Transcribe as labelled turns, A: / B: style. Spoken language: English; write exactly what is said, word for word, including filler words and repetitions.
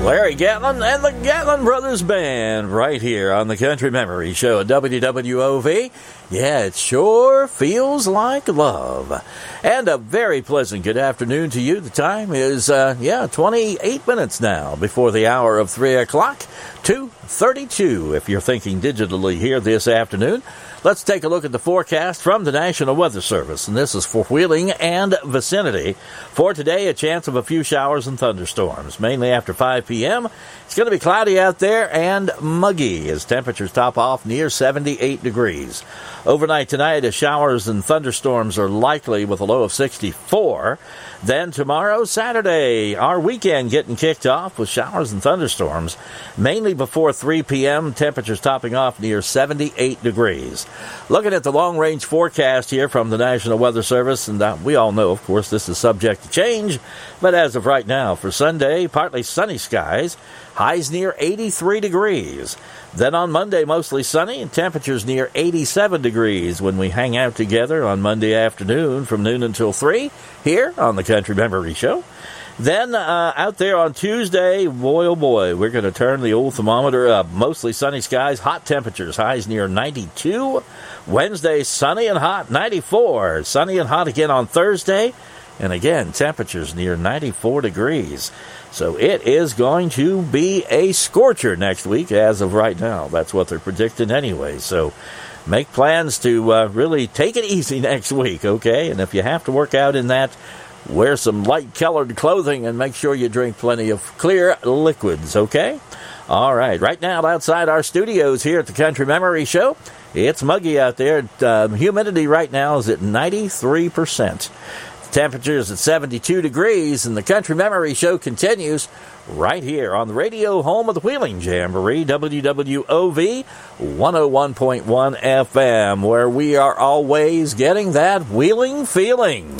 A: Larry Gatlin and the Gatlin Brothers Band right here on the Country Memory Show at W W O V. Yeah, it sure feels like love. And a very pleasant good afternoon to you. The time is, uh, yeah, twenty-eight minutes now before the hour of three o'clock. two thirty-two if you're thinking digitally here this afternoon. Let's take a look at the forecast from the National Weather Service, and this is for Wheeling and vicinity. For today, a chance of a few showers and thunderstorms, mainly after five p.m. It's going to be cloudy out there and muggy as temperatures top off near seventy-eight degrees. Overnight tonight, a showers and thunderstorms are likely with a low of sixty-four. Then tomorrow, Saturday, our weekend getting kicked off with showers and thunderstorms, mainly before three p.m., temperatures topping off near seventy-eight degrees. Looking at the long-range forecast here from the National Weather Service, and uh, we all know, of course, this is subject to change, but as of right now, for Sunday, partly sunny skies, highs near eighty-three degrees. Then on Monday, mostly sunny, and temperatures near eighty-seven degrees when we hang out together on Monday afternoon from noon until three here on the Country Memory Show. Then uh, out there on Tuesday, boy, oh boy, we're going to turn the old thermometer up. Mostly sunny skies, hot temperatures, highs near ninety-two. Wednesday, sunny and hot, ninety-four. Sunny and hot again on Thursday. And again, temperatures near ninety-four degrees. So it is going to be a scorcher next week as of right now. That's what they're predicting anyway. So make plans to uh, really take it easy next week, okay? And if you have to work out in that, wear some light-colored clothing and make sure you drink plenty of clear liquids, okay? All right, right now outside our studios here at the Country Memory Show, it's muggy out there. Uh, humidity right now is at ninety-three percent. Temperature is at seventy-two degrees, and the Country Memory Show continues right here on the radio home of the Wheeling Jamboree, W W O V one oh one point one F M, where we are always getting that wheeling feeling.